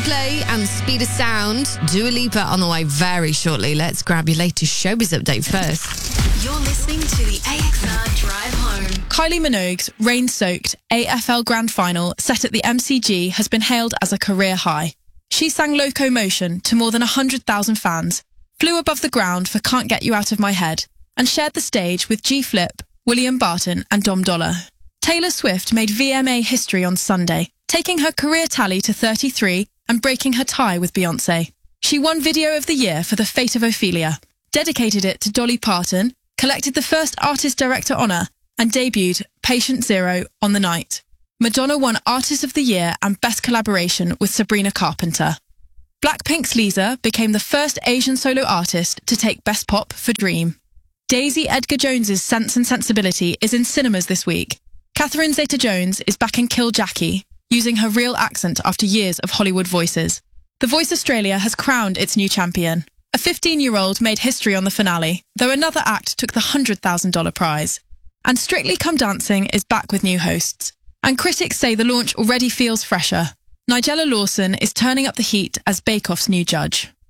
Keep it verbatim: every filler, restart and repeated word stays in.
Coldplay and Speed of Sound. Dua Lipa on the way very shortly. Let's grab your latest showbiz update first. You're listening to the A X R Drive Home. Kylie Minogue's rain-soaked A F L Grand Final set at the M C G has been hailed as a career high. She sang Locomotion to more than one hundred thousand fans, flew above the ground for Can't Get You Out of My Head, and shared the stage with G-Flip, William Barton and Dom Dollar. Taylor Swift made V M A history on Sunday, taking her career tally to thirty-three and breaking her tie with Beyoncé. She won Video of the Year for The Fate of Ophelia, dedicated it to Dolly Parton, collected the first Artist Director honour, and debuted Patient Zero on the night. Madonna won Artist of the Year and Best Collaboration with Sabrina Carpenter. Blackpink's Lisa became the first Asian solo artist to take Best Pop for Dream. Daisy Edgar Jones's Sense and Sensibility is in cinemas this week. Catherine Zeta-Jones is back in Kill Jackie, using her real accent after years of Hollywood voices. The Voice Australia has crowned its new champion. A fifteen-year-old made history on the finale, though another act took the one hundred thousand dollars prize. And Strictly Come Dancing is back with new hosts. And critics say the launch already feels fresher. Nigella Lawson is turning up the heat as Bake Off's new judge.